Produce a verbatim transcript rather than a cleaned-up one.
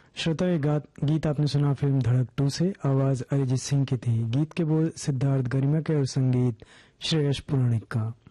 श्रोता ये गीत आपने सुना फिल्म धड़क टू से। आवाज अरिजीत सिंह की थी। गीत के बोल सिद्धार्थ गरिमा के और संगीत श्रेयस पुराणिक का।